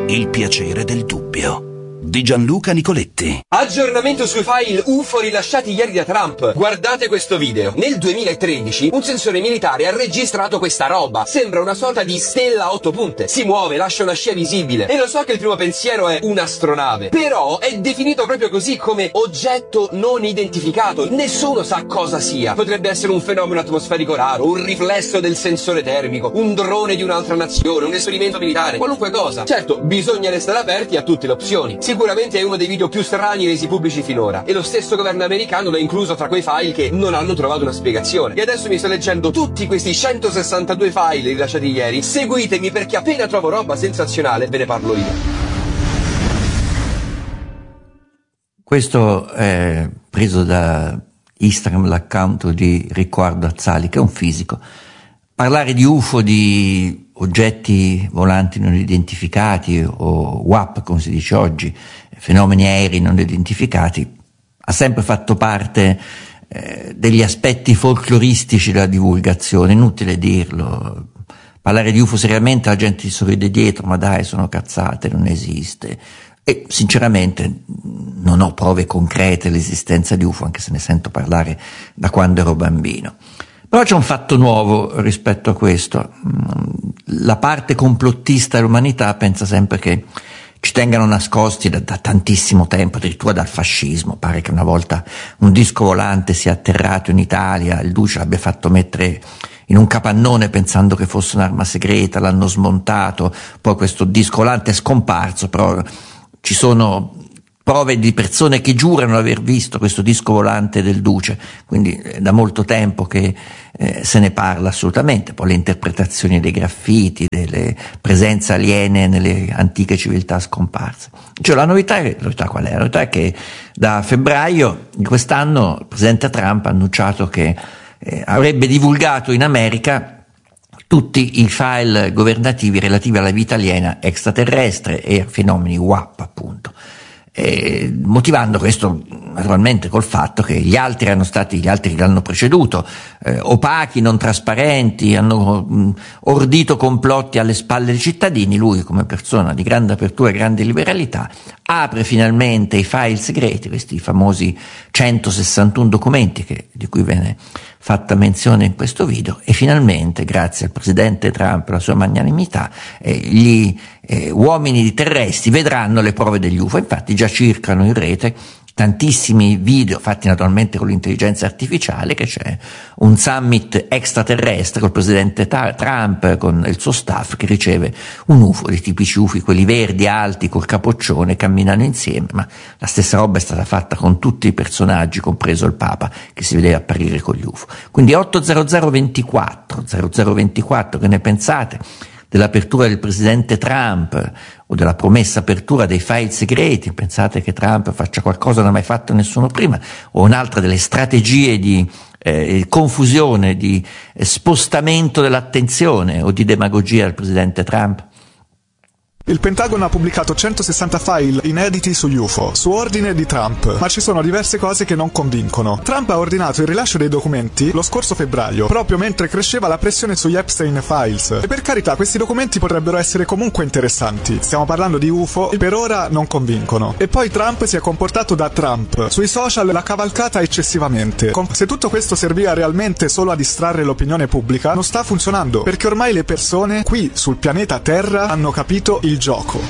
Il piacere del dubbio di Gianluca Nicoletti. Aggiornamento sui file UFO rilasciati ieri da Trump. Guardate questo video. Nel 2013 un sensore militare ha registrato questa roba. Sembra una sorta di stella a 8 punte. Si muove, lascia una scia visibile. E lo so che il primo pensiero è un'astronave, però è definito proprio così, come oggetto non identificato. Nessuno sa cosa sia. Potrebbe essere un fenomeno atmosferico raro, un riflesso del sensore termico, un drone di un'altra nazione, un esperimento militare, qualunque cosa. Certo, bisogna restare aperti a tutte le opzioni. Sicuramente è uno dei video più strani resi pubblici finora, e lo stesso governo americano l'ha incluso tra quei file che non hanno trovato una spiegazione. E adesso mi sto leggendo tutti questi 162 file rilasciati ieri. Seguitemi, perché appena trovo roba sensazionale ve ne parlo io. Questo è preso da Instagram, l'account di Riccardo Azzali, che è un fisico. Parlare di UFO, di oggetti volanti non identificati, o WAP come si dice oggi, fenomeni aerei non identificati, ha sempre fatto parte degli aspetti folcloristici della divulgazione. Inutile dirlo. Parlare di UFO seriamente, la gente ti sorride dietro: ma dai, sono cazzate, non esiste. E sinceramente non ho prove concrete dell'esistenza di UFO, anche se ne sento parlare da quando ero bambino. Però c'è un fatto nuovo rispetto a questo. La parte complottista dell'umanità pensa sempre che ci tengano nascosti da tantissimo tempo, addirittura dal fascismo. Pare che una volta un disco volante sia atterrato in Italia, il duce l'abbia fatto mettere in un capannone pensando che fosse un'arma segreta, l'hanno smontato, poi questo disco volante è scomparso, però ci sono prove di persone che giurano di aver visto questo disco volante del duce, quindi è da molto tempo che se ne parla assolutamente. Poi le interpretazioni dei graffiti, delle presenze aliene nelle antiche civiltà scomparse. Cioè la novità qual è? La novità è che da febbraio di quest'anno il presidente Trump ha annunciato che avrebbe divulgato in America tutti i file governativi relativi alla vita aliena extraterrestre e a fenomeni WAP, appunto. Motivando questo naturalmente col fatto che gli altri che l'hanno preceduto, opachi, non trasparenti, hanno ordito complotti alle spalle dei cittadini. Lui, come persona di grande apertura e grande liberalità, apre finalmente i file segreti, questi famosi 161 documenti di cui viene fatta menzione in questo video, e finalmente, grazie al presidente Trump e alla sua magnanimità, gli uomini terrestri vedranno le prove degli UFO. Infatti già circolano in rete tantissimi video fatti naturalmente con l'intelligenza artificiale, che c'è un summit extraterrestre col presidente Trump, con il suo staff, che riceve un UFO, dei tipici UFO, quelli verdi alti col capoccione, camminano insieme. Ma la stessa roba è stata fatta con tutti i personaggi, compreso il Papa, che si vedeva apparire con gli UFO. Quindi 80024, che ne pensate dell'apertura del presidente Trump o della promessa apertura dei file segreti? Pensate che Trump faccia qualcosa che non ha mai fatto nessuno prima, o un'altra delle strategie di confusione, di spostamento dell'attenzione o di demagogia del presidente Trump? Il Pentagono ha pubblicato 160 file inediti sugli UFO, su ordine di Trump, ma ci sono diverse cose che non convincono. Trump ha ordinato il rilascio dei documenti lo scorso febbraio, proprio mentre cresceva la pressione sugli Epstein Files. E per carità, questi documenti potrebbero essere comunque interessanti. Stiamo parlando di UFO e per ora non convincono. E poi Trump si è comportato da Trump. Sui social l'ha cavalcata eccessivamente. Se tutto questo serviva realmente solo a distrarre l'opinione pubblica, non sta funzionando, perché ormai le persone qui sul pianeta Terra hanno capito il gioco.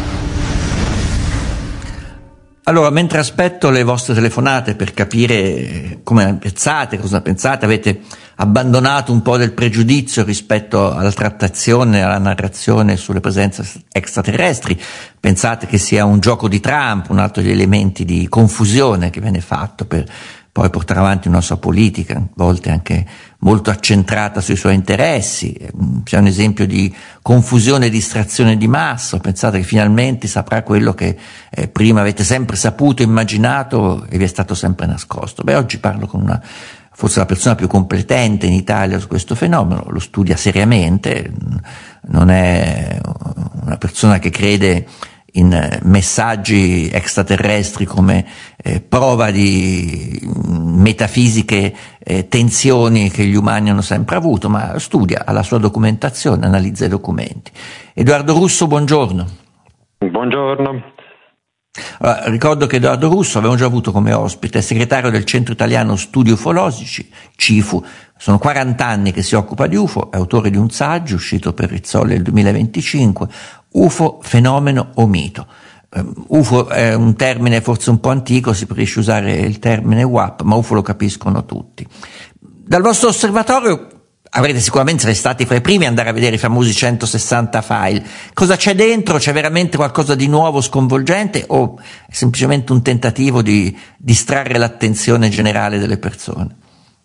Allora, mentre aspetto le vostre telefonate per capire come pensate, cosa pensate, avete abbandonato un po' del pregiudizio rispetto alla trattazione, alla narrazione sulle presenze extraterrestri, pensate che sia un gioco di Trump, un altro degli elementi di confusione che viene fatto per poi portare avanti una sua politica, a volte anche molto accentrata sui suoi interessi, sia un esempio di confusione e distrazione di massa. Pensate che finalmente saprà quello che prima avete sempre saputo, immaginato e vi è stato sempre nascosto. Oggi parlo con forse la persona più competente in Italia su questo fenomeno, lo studia seriamente, non è una persona che crede in messaggi extraterrestri come prova di metafisiche tensioni che gli umani hanno sempre avuto, ma studia, ha la sua documentazione, analizza i documenti. Edoardo Russo, buongiorno. Buongiorno. Allora, ricordo che Edoardo Russo avevamo già avuto come ospite, segretario del Centro Italiano Studi Ufologici, CIFU. Sono 40 anni che si occupa di UFO, è autore di un saggio uscito per Rizzoli nel 2025, UFO, fenomeno o mito. UFO è un termine forse un po' antico, si preferisce usare il termine WAP, ma UFO lo capiscono tutti. Dal vostro osservatorio sarete stati fra i primi ad andare a vedere i famosi 160 file. Cosa c'è dentro? C'è veramente qualcosa di nuovo, sconvolgente, o è semplicemente un tentativo di distrarre l'attenzione generale delle persone?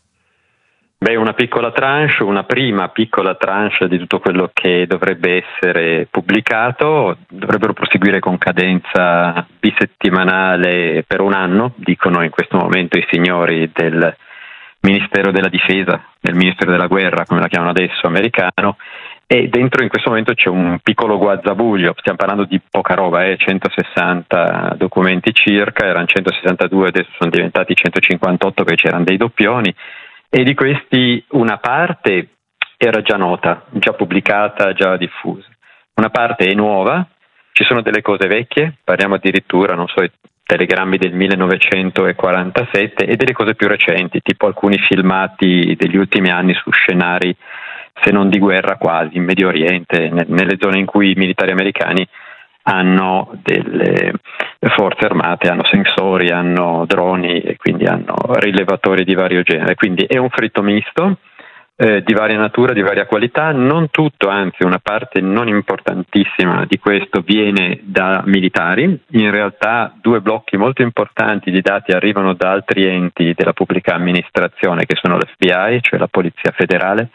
Una prima piccola tranche di tutto quello che dovrebbe essere pubblicato. Dovrebbero proseguire con cadenza bisettimanale per un anno, dicono in questo momento i signori del Ministero della Difesa, del Ministero della Guerra, come la chiamano adesso, americano, e dentro in questo momento c'è un piccolo guazzabuglio. Stiamo parlando di poca roba, 160 documenti circa, erano 162, adesso sono diventati 158 perché c'erano dei doppioni, e di questi una parte era già nota, già pubblicata, già diffusa. Una parte è nuova, ci sono delle cose vecchie, parliamo addirittura, telegrammi del 1947, e delle cose più recenti, tipo alcuni filmati degli ultimi anni su scenari, se non di guerra quasi, in Medio Oriente, nelle zone in cui i militari americani hanno delle forze armate, hanno sensori, hanno droni e quindi hanno rilevatori di vario genere. Quindi è un fritto misto di varia natura, di varia qualità. Non tutto, anzi una parte non importantissima di questo viene da militari. In realtà 2 blocchi molto importanti di dati arrivano da altri enti della pubblica amministrazione, che sono l'FBI, cioè la Polizia Federale,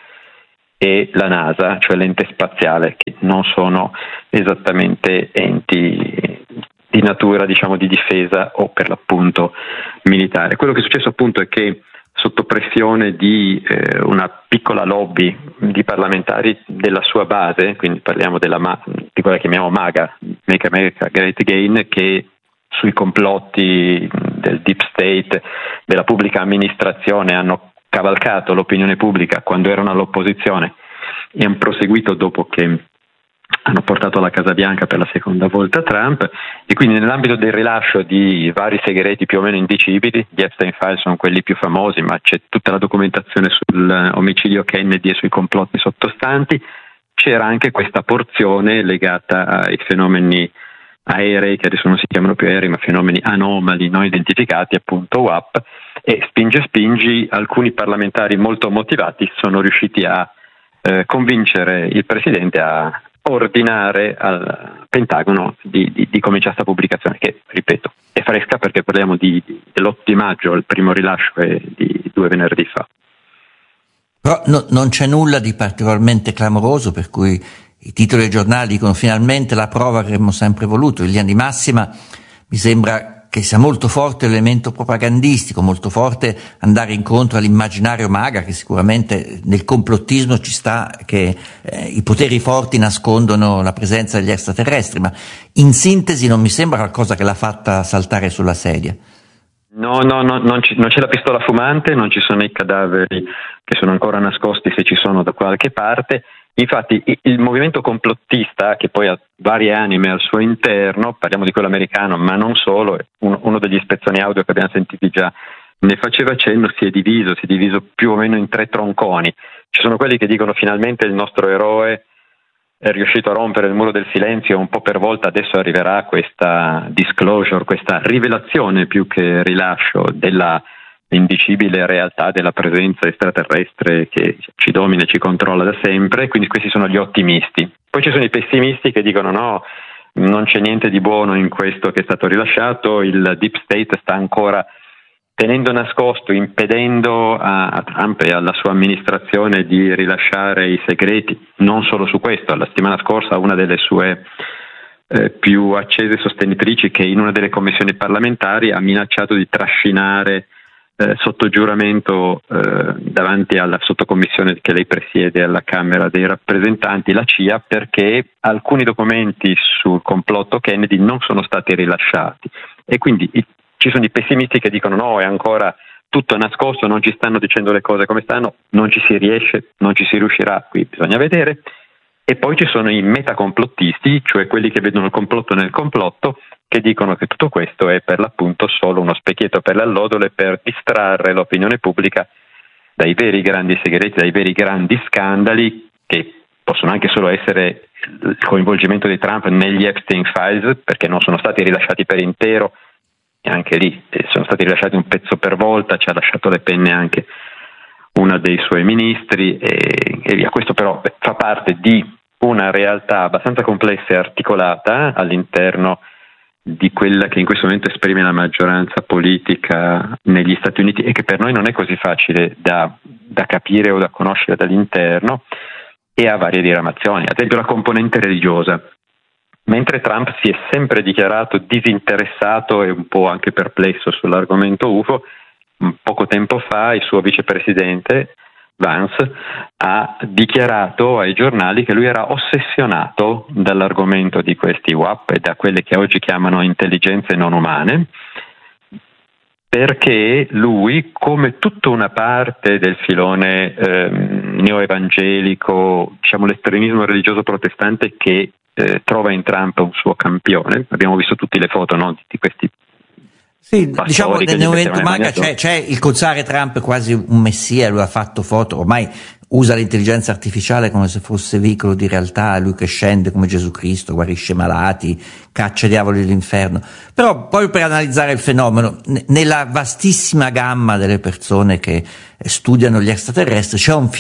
e la NASA, cioè l'ente spaziale, che non sono esattamente enti di natura, di difesa o per l'appunto militare. Quello che è successo appunto è che sotto pressione di una piccola lobby di parlamentari della sua base, quindi parliamo di quella che chiamiamo MAGA, Make America Great Again, che sui complotti del deep state, della pubblica amministrazione hanno cavalcato l'opinione pubblica quando erano all'opposizione e hanno proseguito dopo che hanno portato alla Casa Bianca per la seconda volta Trump, e quindi nell'ambito del rilascio di vari segreti più o meno indicibili, gli Epstein Files sono quelli più famosi, ma c'è tutta la documentazione sull'omicidio Kennedy e sui complotti sottostanti, c'era anche questa porzione legata ai fenomeni aerei, che adesso non si chiamano più aerei ma fenomeni anomali non identificati, appunto WAP, e spingi alcuni parlamentari molto motivati sono riusciti a convincere il presidente a ordinare al Pentagono di cominciare questa pubblicazione, che ripeto è fresca perché parliamo dell'8 di maggio, il primo rilascio è di 2 venerdì fa. Però non c'è nulla di particolarmente clamoroso, per cui i titoli dei giornali dicono finalmente la prova che avremmo sempre voluto. In linea di massima mi sembra che sia molto forte l'elemento propagandistico, molto forte andare incontro all'immaginario MAGA, che sicuramente nel complottismo ci sta, che i poteri forti nascondono la presenza degli extraterrestri, ma in sintesi non mi sembra qualcosa che l'ha fatta saltare sulla sedia. No, non c'è la pistola fumante, non ci sono i cadaveri che sono ancora nascosti, se ci sono, da qualche parte. Infatti il movimento complottista, che poi ha varie anime al suo interno, parliamo di quello americano ma non solo, uno degli spezzoni audio che abbiamo sentiti già ne faceva cenno, si è diviso più o meno in 3 tronconi. Ci sono quelli che dicono finalmente il nostro eroe è riuscito a rompere il muro del silenzio, un po' per volta adesso arriverà questa disclosure, questa rivelazione più che rilascio della indicibile realtà della presenza extraterrestre che ci domina e ci controlla da sempre. Quindi questi sono gli ottimisti. Poi ci sono i pessimisti che dicono no, non c'è niente di buono in questo che è stato rilasciato, il deep state sta ancora tenendo nascosto, impedendo a Trump e alla sua amministrazione di rilasciare i segreti. Non solo su questo, la settimana scorsa una delle sue più accese sostenitrici, che in una delle commissioni parlamentari ha minacciato di trascinare sotto giuramento davanti alla sottocommissione che lei presiede alla Camera dei rappresentanti, la CIA, perché alcuni documenti sul complotto Kennedy non sono stati rilasciati, e quindi ci sono i pessimisti che dicono no, è ancora tutto nascosto, non ci stanno dicendo le cose come stanno, non ci si riuscirà, qui bisogna vedere. E poi ci sono i metacomplotisti, cioè quelli che vedono il complotto nel complotto, che dicono che tutto questo è per l'appunto solo uno specchietto per le allodole, per distrarre l'opinione pubblica dai veri grandi segreti, dai veri grandi scandali, che possono anche solo essere il coinvolgimento di Trump negli Epstein Files, perché non sono stati rilasciati per intero, e anche lì sono stati rilasciati un pezzo per volta, ci ha lasciato le penne anche uno dei suoi ministri e via. Questo però fa parte di una realtà abbastanza complessa e articolata all'interno di quella che in questo momento esprime la maggioranza politica negli Stati Uniti e che per noi non è così facile da capire o da conoscere dall'interno, e ha varie diramazioni. Ad esempio la componente religiosa. Mentre Trump si è sempre dichiarato disinteressato e un po' anche perplesso sull'argomento UFO, poco tempo fa il suo vicepresidente Vance ha dichiarato ai giornali che lui era ossessionato dall'argomento di questi UAP e da quelle che oggi chiamano intelligenze non umane, perché lui, come tutta una parte del filone neoevangelico, diciamo l'estremismo religioso protestante che trova in Trump un suo campione, abbiamo visto tutte le foto, no, di questi. Sì, diciamo nel movimento MAGA c'è il considerare Trump quasi un messia, lui ha fatto foto, ormai usa l'intelligenza artificiale come se fosse veicolo di realtà, lui che scende come Gesù Cristo, guarisce malati, caccia i diavoli dell'inferno. Però poi per analizzare il fenomeno, nella vastissima gamma delle persone che studiano gli extraterrestri c'è un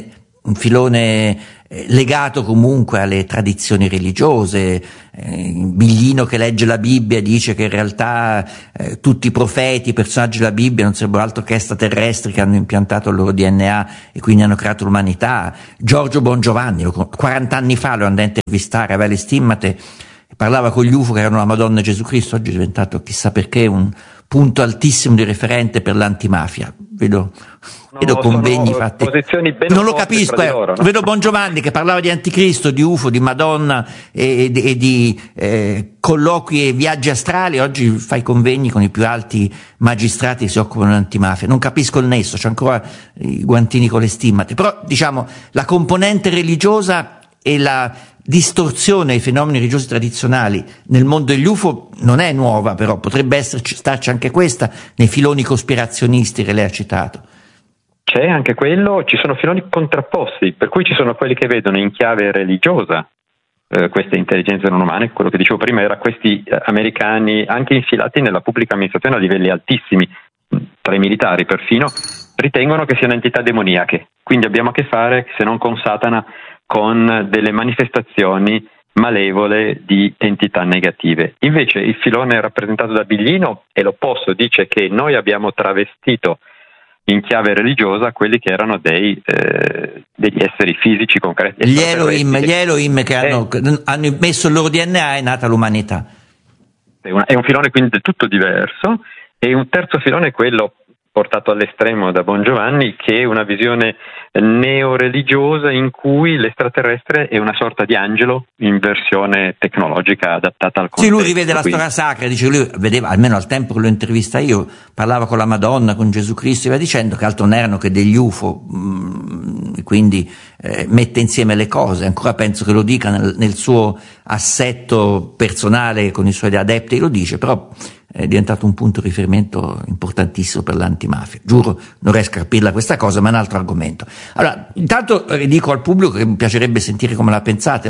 filone legato comunque alle tradizioni religiose. Biglino che legge la Bibbia dice che in realtà tutti i profeti, i personaggi della Bibbia non sarebbero altro che extraterrestri che hanno impiantato il loro DNA e quindi hanno creato l'umanità. Giorgio Bongiovanni, 40 anni fa lo andai a intervistare, aveva le stimmate, parlava con gli UFO che erano la Madonna e Gesù Cristo, oggi è diventato chissà perché un punto altissimo di referente per l'antimafia. Vedo convegni fatti, non lo capisco, loro, no? Vedo Bongiovanni che parlava di anticristo, di UFO, di Madonna e di colloqui e viaggi astrali, oggi fa i convegni con i più alti magistrati che si occupano di antimafia. Non capisco il nesso, c'è ancora i guantini con le stimmate, però diciamo la componente religiosa e la distorsione dei fenomeni religiosi tradizionali nel mondo degli UFO non è nuova, però potrebbe starci anche questa nei filoni cospirazionisti che lei ha citato. C'è anche quello, ci sono filoni contrapposti, per cui ci sono quelli che vedono in chiave religiosa queste intelligenze non umane, quello che dicevo prima era questi americani anche infilati nella pubblica amministrazione a livelli altissimi, tra i militari perfino, ritengono che siano entità demoniache, quindi abbiamo a che fare, se non con Satana, con delle manifestazioni malevole di entità negative. Invece il filone rappresentato da Biglino è l'opposto, dice che noi abbiamo travestito in chiave religiosa quelli che erano degli esseri fisici concreti. Gli Elohim che hanno messo il loro DNA, è nata l'umanità. È un filone quindi del tutto diverso, e un terzo filone è quello portato all'estremo da Bongiovanni, che è una visione neoreligiosa in cui l'estraterrestre è una sorta di angelo in versione tecnologica adattata al contesto. Sì, lui rivede la storia sacra, dice lui vedeva, almeno al tempo che lo intervista io, parlava con la Madonna, con Gesù Cristo e via dicendo, che altro non erano che degli UFO, quindi mette insieme le cose, ancora penso che lo dica nel suo assetto personale con i suoi adepti, lo dice, però è diventato un punto di riferimento importantissimo per l'antimafia. Giuro, non riesco a capirla questa cosa, ma è un altro argomento. Allora, intanto dico al pubblico che mi piacerebbe sentire come la pensate,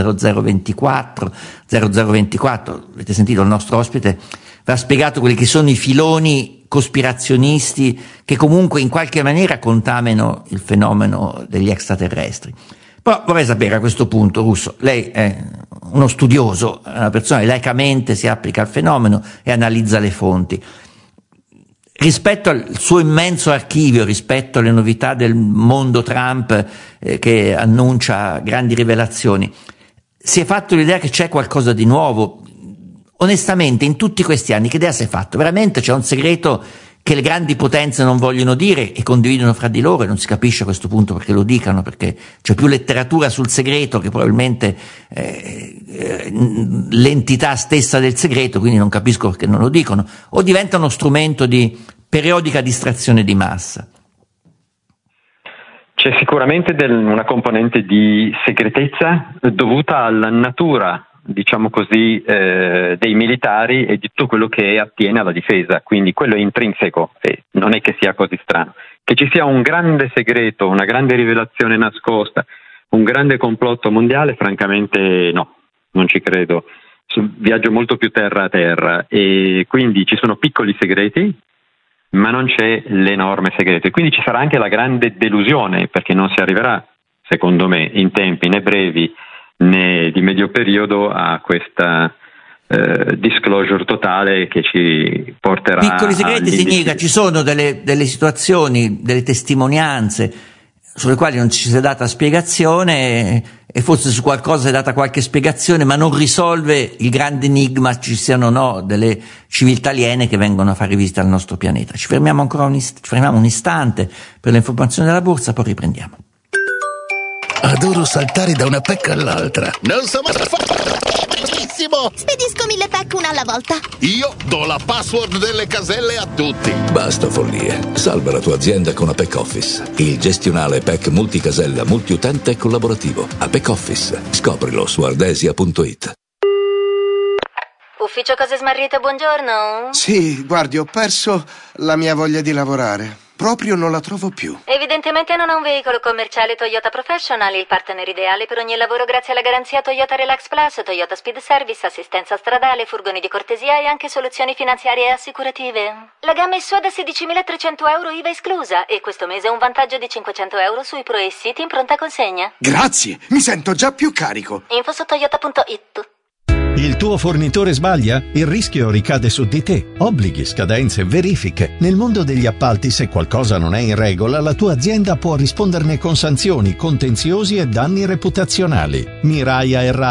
80024 0024, avete sentito il nostro ospite, vi ha spiegato quelli che sono i filoni cospirazionisti che comunque in qualche maniera contaminano il fenomeno degli extraterrestri. Però vorrei sapere a questo punto, Russo, lei è uno studioso, una persona che laicamente si applica al fenomeno e analizza le fonti. Rispetto al suo immenso archivio, rispetto alle novità del mondo Trump che annuncia grandi rivelazioni, si è fatto l'idea che c'è qualcosa di nuovo? Onestamente, in tutti questi anni, che idea si è fatto? Veramente c'è un segreto che le grandi potenze non vogliono dire e condividono fra di loro, e non si capisce a questo punto perché lo dicano, perché c'è più letteratura sul segreto che probabilmente l'entità stessa del segreto, quindi non capisco perché non lo dicono, o diventa uno strumento di periodica distrazione di massa. C'è sicuramente una componente di segretezza dovuta alla natura, diciamo così, dei militari e di tutto quello che attiene alla difesa, quindi quello è intrinseco e non è che sia così strano. Che ci sia un grande segreto, una grande rivelazione nascosta, un grande complotto mondiale, francamente no, non ci credo. Viaggio molto più terra a terra e quindi ci sono piccoli segreti, ma non c'è l'enorme segreto, e quindi ci sarà anche la grande delusione, perché non si arriverà, secondo me, in tempi né brevi né di medio periodo a questa disclosure totale che ci porterà. Piccoli segreti significa ci sono delle situazioni, delle testimonianze sulle quali non ci si è data spiegazione, e forse su qualcosa è data qualche spiegazione, ma non risolve il grande enigma ci siano o no delle civiltà aliene che vengono a fare visita al nostro pianeta. Ci fermiamo ancora un istante per le informazioni della borsa, poi riprendiamo. Adoro saltare da una PEC all'altra. Non so mai benissimo. Spedisco 1000 PEC una alla volta. Io do la password delle caselle a tutti. Basta follie. Salva la tua azienda con Apec Office. Il gestionale PEC multicasella, multiutente e collaborativo. Apec Office. Scoprilo su ardesia.it. Ufficio Cose Smarrite, buongiorno. Sì, guardi, ho perso la mia voglia di lavorare. Proprio non la trovo più. Evidentemente non ha un veicolo commerciale Toyota Professional, il partner ideale per ogni lavoro grazie alla garanzia Toyota Relax Plus, Toyota Speed Service, assistenza stradale, furgoni di cortesia e anche soluzioni finanziarie e assicurative. La gamma è sua da 16.300 euro IVA esclusa e questo mese ha un vantaggio di 500 euro sui Pro e City in pronta consegna. Grazie, mi sento già più carico. Info su toyota.it. Il tuo fornitore sbaglia? Il rischio ricade su di te. Obblighi, scadenze, verifiche. Nel mondo degli appalti, se qualcosa non è in regola, la tua azienda può risponderne con sanzioni, contenziosi e danni reputazionali. Miraia e